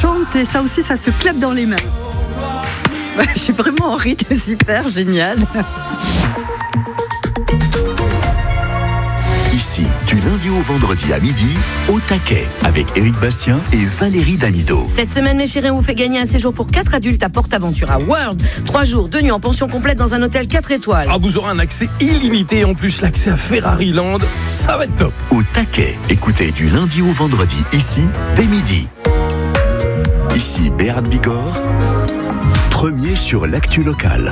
chante et ça aussi, ça se clappe dans les mains. Ouais, je suis vraiment en rythme, super, génial. Ici, du lundi au vendredi à midi, au taquet, avec Éric Bastien et Valérie Damido. Cette semaine, mes chéris, on vous fait gagner un séjour pour 4 adultes à PortAventura World. 3 jours, 2 nuits en pension complète dans un hôtel 4 étoiles. Ah, vous aurez un accès illimité et en plus l'accès à Ferrari Land. Ça va être top. Au taquet, écoutez du lundi au vendredi, ici, dès midi. Ici, Béat Bigorre, premier sur l'actu locale.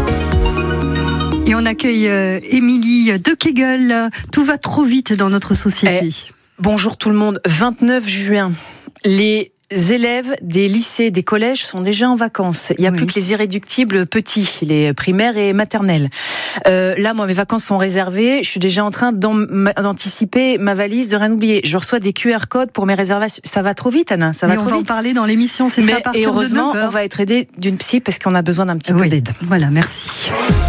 Et on accueille Émilie de Kegel. Tout va trop vite dans notre société. Bonjour tout le monde. 29 juin. Les élèves des lycées, des collèges sont déjà en vacances. Il n'y a plus que les irréductibles petits, les primaires et maternelles. Là, moi, mes vacances sont réservées. Je suis déjà en train d'anticiper ma valise, de rien oublier. Je reçois des QR codes pour mes réservations. Ça va trop vite, Anna. Ça va trop vite. On va en parler dans l'émission, c'est ça, à partir de 9h. Et heureusement, on va être aidé d'une psy parce qu'on a besoin d'un petit peu d'aide. Voilà, merci.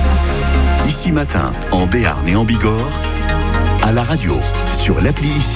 Ici matin, en Béarn et en Bigorre, à la radio, sur l'appli Ici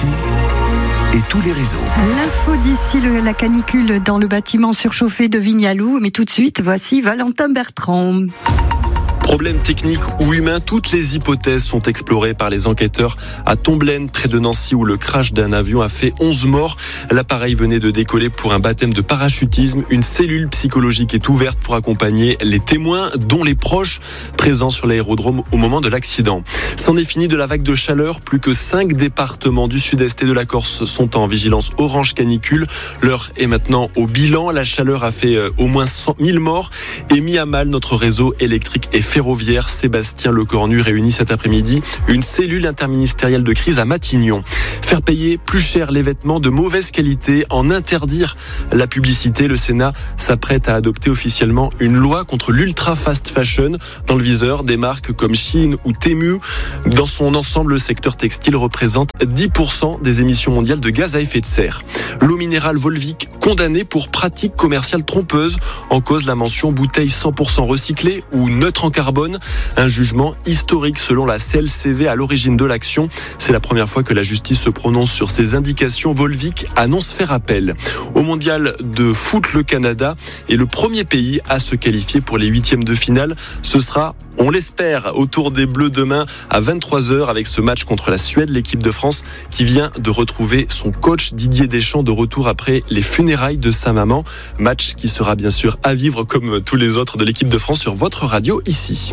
et tous les réseaux. L'info d'ici, la canicule dans le bâtiment surchauffé de Vignalou. Mais tout de suite, voici Valentin Bertrand. Problème technique ou humain, toutes les hypothèses sont explorées par les enquêteurs à Tomblaine, près de Nancy, où le crash d'un avion a fait 11 morts. L'appareil venait de décoller pour un baptême de parachutisme. Une cellule psychologique est ouverte pour accompagner les témoins, dont les proches, présents sur l'aérodrome au moment de l'accident. C'en est fini de la vague de chaleur. Plus que 5 départements du sud-est et de la Corse sont en vigilance orange canicule. L'heure est maintenant au bilan. La chaleur a fait au moins 100 000 morts et mis à mal notre réseau électrique et ferroviaire. Sébastien Lecornu réunit cet après-midi une cellule interministérielle de crise à Matignon. Faire payer plus cher les vêtements de mauvaise qualité, en interdire la publicité. Le Sénat s'apprête à adopter officiellement une loi contre l'ultra fast fashion. Dans le viseur, des marques comme Shein ou Temu. Dans son ensemble, le secteur textile représente 10% des émissions mondiales de gaz à effet de serre. L'eau minérale Volvic condamnée pour pratique commerciale trompeuse. En cause, la mention bouteille 100% recyclée ou neutre en carbone. Un jugement historique selon la CLCV à l'origine de l'action. C'est la première fois que la justice se prononce sur ces indications. Volvic annonce faire appel. Au mondial de foot, le Canada est le premier pays à se qualifier pour les 8e de finale. Ce sera, on l'espère, au tour des Bleus demain à 23h avec ce match contre la Suède. L'équipe de France qui vient de retrouver son coach Didier Deschamps de retour après les funérailles de sa maman. Match qui sera bien sûr à vivre comme tous les autres de l'équipe de France sur votre radio ici.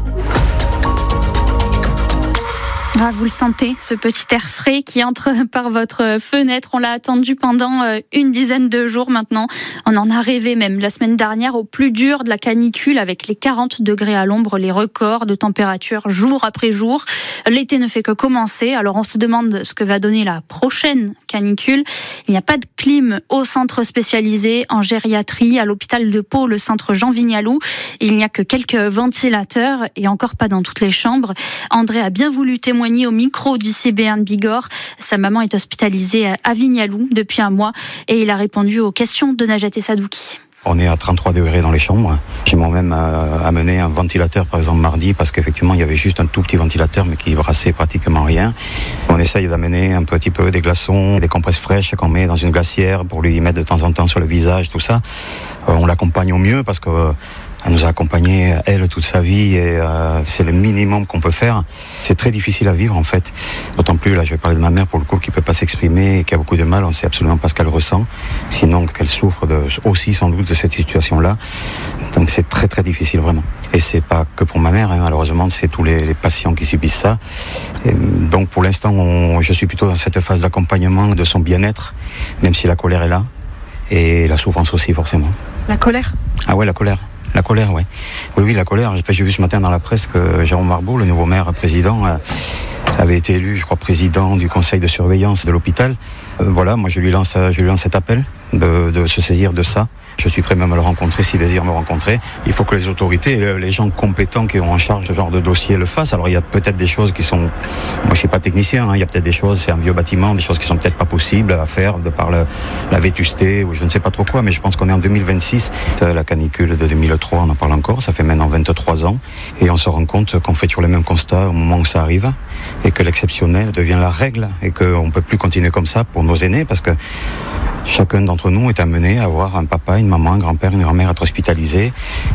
Ah, vous le sentez, ce petit air frais qui entre par votre fenêtre. On l'a attendu pendant une dizaine de jours maintenant. On en a rêvé même la semaine dernière au plus dur de la canicule avec les 40 degrés à l'ombre, les records de température jour après jour. L'été ne fait que commencer. Alors on se demande ce que va donner la prochaine canicule. Il n'y a pas de clim au centre spécialisé en gériatrie, à l'hôpital de Pau, le centre Jean Vignalou. Il n'y a que quelques ventilateurs et encore pas dans toutes les chambres. André a bien voulu témoigner au micro d'ICI Béarn Bigorre. Sa maman est hospitalisée à Vignalou depuis un mois et il a répondu aux questions de Najat Sadouki. On est à 33 degrés dans les chambres. J'ai moi-même amené un ventilateur, par exemple, mardi, parce qu'effectivement, il y avait juste un tout petit ventilateur, mais qui brassait pratiquement rien. On essaye d'amener un petit peu des glaçons, des compresses fraîches qu'on met dans une glacière pour lui mettre de temps en temps sur le visage, tout ça. On l'accompagne au mieux parce que elle nous a accompagnés, elle, toute sa vie, et c'est le minimum qu'on peut faire. C'est très difficile à vivre, en fait. D'autant plus, là, je vais parler de ma mère, pour le coup, qui ne peut pas s'exprimer et qui a beaucoup de mal. On ne sait absolument pas ce qu'elle ressent. Sinon, qu'elle souffre aussi, sans doute, de cette situation-là. Donc, c'est très, très difficile, vraiment. Et c'est pas que pour ma mère, hein, malheureusement, c'est tous les patients qui subissent ça. Et donc, pour l'instant, je suis plutôt dans cette phase d'accompagnement de son bien-être, même si la colère est là. Et la souffrance aussi, forcément. La colère ? Ah ouais, la colère. La colère, oui. Oui, la colère. J'ai vu ce matin dans la presse que Jérôme Marbeau, le nouveau maire président, avait été élu, je crois, président du conseil de surveillance de l'hôpital. Voilà, moi je lui lance cet appel de se saisir de ça. Je suis prêt même à le rencontrer s'il désire me rencontrer. Il faut que les autorités, les gens compétents qui ont en charge ce genre de dossier le fassent. Alors il y a peut-être des choses qui sont... Moi je suis pas technicien, il y a peut-être des choses, c'est un vieux bâtiment, des choses qui sont peut-être pas possibles à faire de par la vétusté ou je ne sais pas trop quoi, mais je pense qu'on est en 2026. La canicule de 2003, on en parle encore, ça fait maintenant 23 ans. Et on se rend compte qu'on fait toujours le même constat au moment où ça arrive et que l'exceptionnel devient la règle et qu'on ne peut plus continuer comme ça pour nos aînés parce que Chacun d'entre nous est amené à avoir un papa, une maman, un grand-père, une grand-mère, être hospitalisé.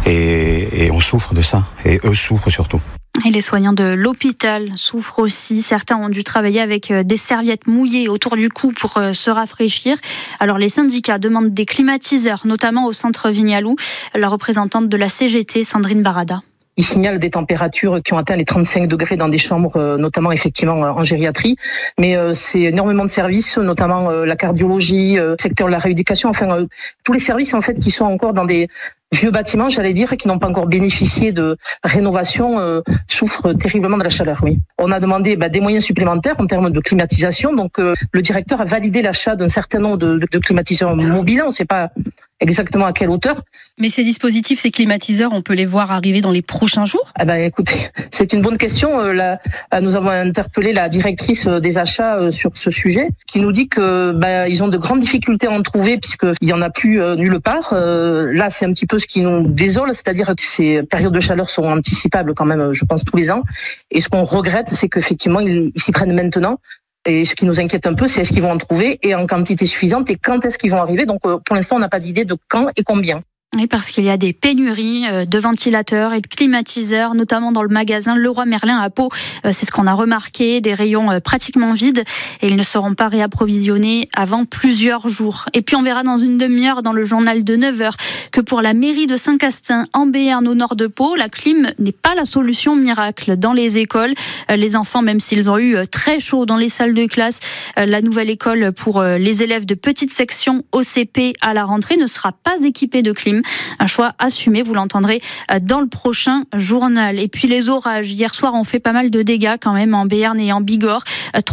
Et on souffre de ça. Et eux souffrent surtout. Et les soignants de l'hôpital souffrent aussi. Certains ont dû travailler avec des serviettes mouillées autour du cou pour se rafraîchir. Alors les syndicats demandent des climatiseurs, notamment au centre Vignalou. La représentante de la CGT, Sandrine Barada. Ils signalent des températures qui ont atteint les 35 degrés dans des chambres, notamment effectivement en gériatrie. Mais c'est énormément de services, notamment la cardiologie, le secteur de la rééducation, enfin tous les services en fait qui sont encore dans des vieux bâtiments, j'allais dire, qui n'ont pas encore bénéficié de rénovation, souffrent terriblement de la chaleur, oui. On a demandé des moyens supplémentaires en termes de climatisation. Donc le directeur a validé l'achat d'un certain nombre de climatiseurs mobiles. On ne sait pas exactement à quelle hauteur. Mais ces dispositifs, ces climatiseurs, on peut les voir arriver dans les prochains jours ? Écoutez, c'est une bonne question. Nous avons interpellé la directrice des achats sur ce sujet, qui nous dit que ils ont de grandes difficultés à en trouver puisqu'il y en a plus nulle part. Là, c'est un petit peu ce qui nous désole, c'est-à-dire que ces périodes de chaleur sont anticipables quand même, je pense, tous les ans. Et ce qu'on regrette, c'est qu'effectivement, ils s'y prennent maintenant. Et ce qui nous inquiète un peu, c'est est-ce qu'ils vont en trouver et en quantité suffisante et quand est-ce qu'ils vont arriver. Donc, pour l'instant, on n'a pas d'idée de quand et combien. Oui, parce qu'il y a des pénuries de ventilateurs et de climatiseurs, notamment dans le magasin Leroy Merlin à Pau. C'est ce qu'on a remarqué, des rayons pratiquement vides et ils ne seront pas réapprovisionnés avant plusieurs jours. Et puis on verra dans une demi-heure dans le journal de 9h que pour la mairie de Saint-Castin, en Béarn, au nord de Pau, la clim n'est pas la solution miracle dans les écoles. Les enfants, même s'ils ont eu très chaud dans les salles de classe, la nouvelle école pour les élèves de petite section OCP à la rentrée ne sera pas équipée de clim. Un choix assumé, vous l'entendrez dans le prochain journal. Et puis les orages, hier soir, ont fait pas mal de dégâts quand même en Béarn et en Bigorre.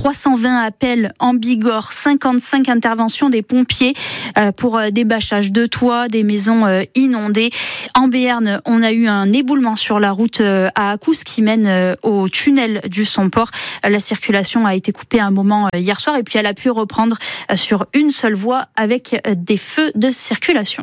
320 appels en Bigorre, 55 interventions des pompiers pour des bâchages de toits, des maisons inondées. En Béarn, on a eu un éboulement sur la route à Accous qui mène au tunnel du Somport. La circulation a été coupée un moment hier soir et puis elle a pu reprendre sur une seule voie avec des feux de circulation.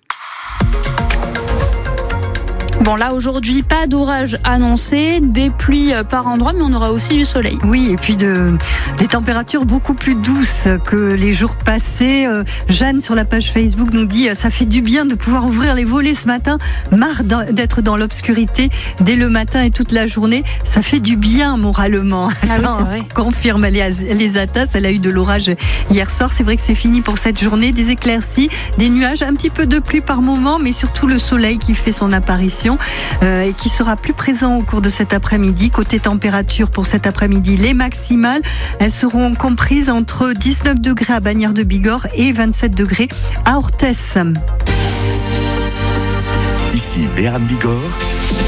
Bon, là, aujourd'hui, pas d'orage annoncé, des pluies par endroits, mais on aura aussi du soleil. Oui, et puis des températures beaucoup plus douces que les jours passés. Jeanne, sur la page Facebook, nous dit « Ça fait du bien de pouvoir ouvrir les volets ce matin, marre d'être dans l'obscurité dès le matin et toute la journée. Ça fait du bien moralement. » Ah oui, c'est vrai. Confirme les Atas, elle a eu de l'orage hier soir. C'est vrai que c'est fini pour cette journée. Des éclaircies, des nuages, un petit peu de pluie par moment, mais surtout le soleil qui fait son apparition. Et qui sera plus présent au cours de cet après-midi. Côté température pour cet après-midi, les maximales, elles seront comprises entre 19 degrés à Bagnères de Bigorre et 27 degrés à Orthès. Ici Béarn Bigorre.